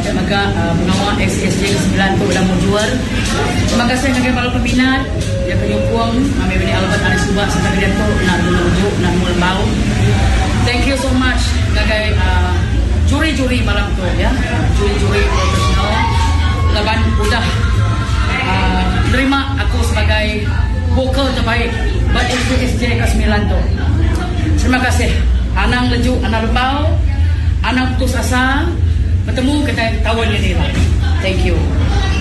Maga pengawa SSJ ke-9 tu dah mau jual. Terima kasih kepada para peminat yang penyokong kami bini Albert Ali Subak sampai dia tu nak rujuk nak mula bau. Thank you so much sebagai juri-juri malam tu ya. Juri-juri profesional. Laban udah terima aku sebagai vokal terbaik buat SSJ ke-9 tu. Terima kasih. Anang lejuk, anang lembau, anang putus asa. Bertemu kita tahun ini lah. Thank you.